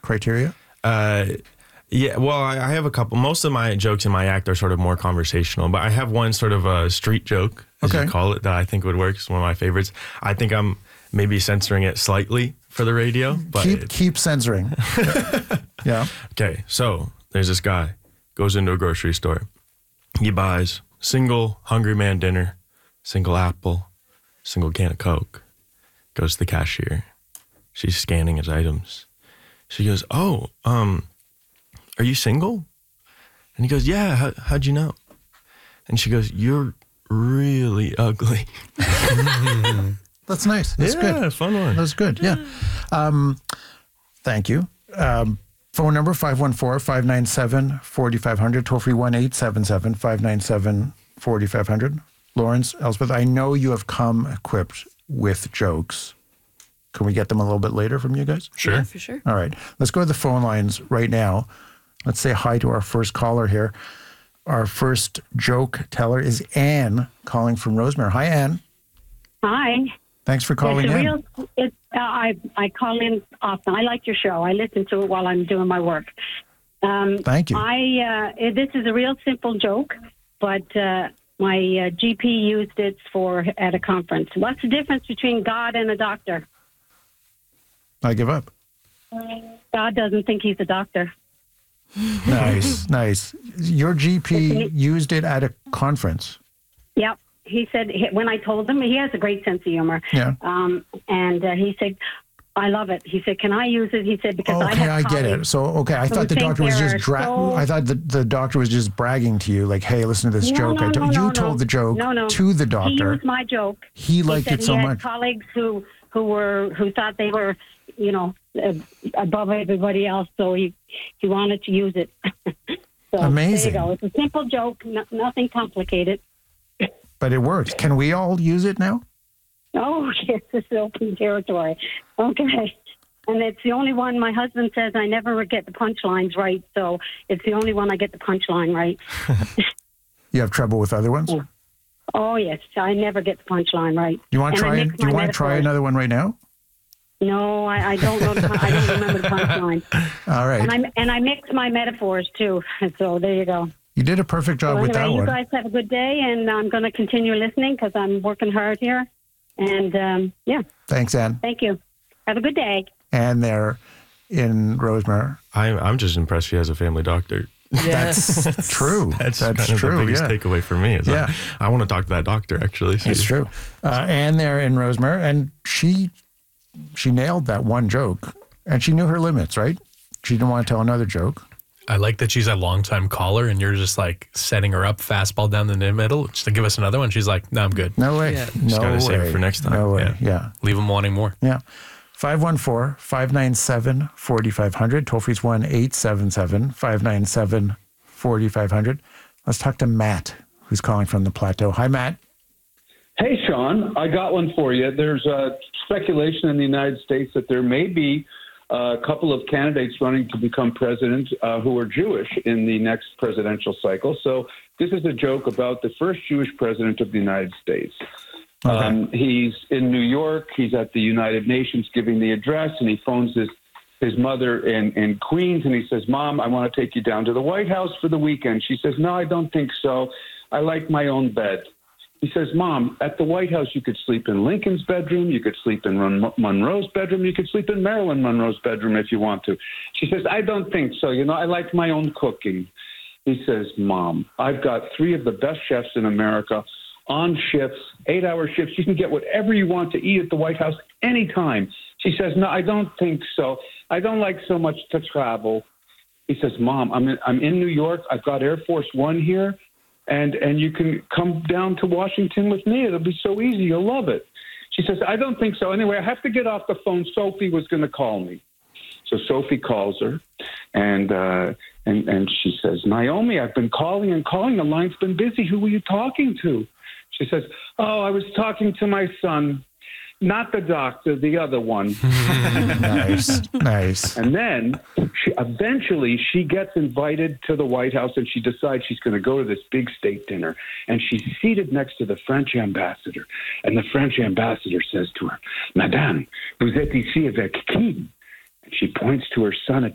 criteria? Yeah, well, I have a couple. Most of my jokes in my act are sort of more conversational, but I have one sort of a street joke, as you call it, that I think would work. It's one of my favorites. I think I'm maybe censoring it slightly for the radio, but keep censoring. Yeah. Okay, so there's this guy goes into a grocery store. He buys single Hungry Man dinner, single apple, single can of Coke. Goes to the cashier. She's scanning his items. She goes, "Oh, are you single?" And he goes, "Yeah, how'd you know?" And she goes, "You're really ugly." That's nice. That's good. Yeah, fun one. That's good. Yeah. Thank you. Phone number 514-597-4500. Toll free 1-877-597-4500. Lawrence, Elspeth, I know you have come equipped with jokes. Can we get them a little bit later from you guys? Sure. Yeah, for sure. All right. Let's go to the phone lines right now. Let's say hi to our first caller here. Our first joke teller is Anne calling from Rosemere. Hi, Anne. Hi. Thanks for calling in. I call in often. I like your show. I listen to it while I'm doing my work. Thank you. This is a real simple joke, but my GP used it at a conference. What's the difference between God and a doctor? I give up. God doesn't think he's a doctor. Nice, nice. Your GP used it at a conference. Yep. He said, when I told him, he has a great sense of humor. Yeah. And he said, I love it. He said, can I use it? He said, because I get it. So, I thought the doctor was just I thought the doctor was just bragging to you, like, hey, listen to this joke. You told the joke to the doctor. He used my joke. He liked it so much. He had colleagues who thought they were, above everybody else, so he wanted to use it. So amazing. There you go. It's a simple joke, nothing complicated. But it worked. Can we all use it now? Oh, yes, this is open territory. Okay. And it's the only one my husband says I never get the punchlines right, so it's the only one I get the punchline right. You have trouble with other ones? Oh, yes. I never get the punchline right. You want to try? Do you want to try another one right now? No, I don't know. I don't remember the punchline. All right. And I mix my metaphors too. So there you go. You did a perfect job with that one. You guys have a good day, and I'm going to continue listening because I'm working hard here. And yeah. Thanks, Anne. Thank you. Have a good day. And there in Rosemere. I'm just impressed she has a family doctor. That's true. That's kind of true. the biggest takeaway for me. Is I want to talk to that doctor, actually. It's true. Anne there in Rosemere, and she nailed that one joke, and she knew her limits, right? She didn't want to tell another joke. I like that she's a longtime caller, and you're just like setting her up, fastball down the middle, just to give us another one. She's like, no, I'm good. No way. Yeah. No just got to way. save it for next time. No way. Yeah. Leave them wanting more. Yeah. 514-597-4500. Toll free is 1-877-597-4500. Let's talk to Matt, who's calling from the Plateau. Hi, Matt. Hey, Sean, I got one for you. There's speculation in the United States that there may be a couple of candidates running to become president who are Jewish in the next presidential cycle. So this is a joke about the first Jewish president of the United States. Okay. He's in New York. He's at the United Nations giving the address, and he phones his mother in Queens, and he says, Mom, I want to take you down to the White House for the weekend. She says, no, I don't think so. I like my own bed. He says, Mom, at the White House, you could sleep in Lincoln's bedroom. You could sleep in Monroe's bedroom. You could sleep in Marilyn Monroe's bedroom if you want to. She says, I don't think so. I like my own cooking. He says, Mom, I've got 3 of the best chefs in America on shifts, 8-hour shifts. You can get whatever you want to eat at the White House anytime. She says, no, I don't think so. I don't like so much to travel. He says, Mom, I'm in New York. I've got Air Force One here. And you can come down to Washington with me. It'll be so easy. You'll love it. She says, I don't think so. Anyway, I have to get off the phone. Sophie was going to call me. So Sophie calls her, and she says, Naomi, I've been calling and calling. The line's been busy. Who were you talking to? She says, oh, I was talking to my son. Not the doctor, the other one. Nice. And then eventually she gets invited to the White House, and she decides she's going to go to this big state dinner. And she's seated next to the French ambassador. And the French ambassador says to her, Madame, vous êtes ici avec qui? And she points to her son